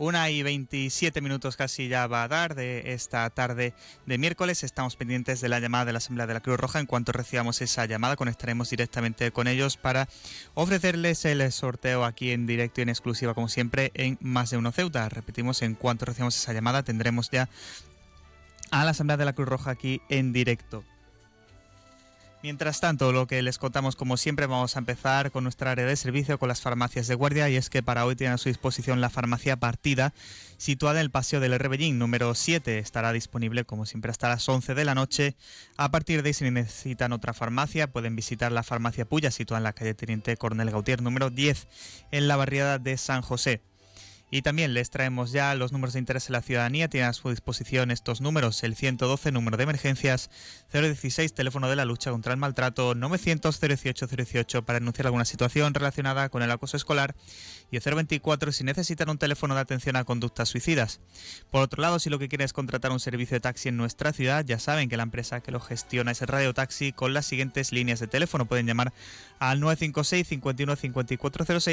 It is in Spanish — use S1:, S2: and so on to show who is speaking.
S1: 1:27 casi ya va a dar de esta tarde de miércoles. Estamos pendientes de la llamada de la Asamblea de la Cruz Roja. En cuanto recibamos esa llamada, conectaremos directamente con ellos para ofrecerles el sorteo aquí en directo y en exclusiva, como siempre, en Más de Uno Ceuta. Repetimos, en cuanto recibamos esa llamada, tendremos ya a la Asamblea de la Cruz Roja aquí en directo. Mientras tanto, lo que les contamos, como siempre, vamos a empezar con nuestra área de servicio, con las farmacias de guardia, y es que para hoy tienen a su disposición la farmacia Partida, situada en el Paseo del Rebellín, número 7. Estará disponible, como siempre, hasta las 11 de la noche. A partir de ahí, si necesitan otra farmacia, pueden visitar la farmacia Puya, situada en la calle Teniente Coronel Gautier, número 10, en la barriada de San José. Y también les traemos ya los números de interés de la ciudadanía. Tienen a su disposición estos números: el 112, número de emergencias, 016, teléfono de la lucha contra el maltrato, 900 018 018 para denunciar alguna situación relacionada con el acoso escolar, y el 024 si necesitan un teléfono de atención a conductas suicidas. Por otro lado, si lo que quieren es contratar un servicio de taxi en nuestra ciudad, ya saben que la empresa que lo gestiona es el Radio Taxi, con las siguientes líneas de teléfono. Pueden llamar al 956 51 54 06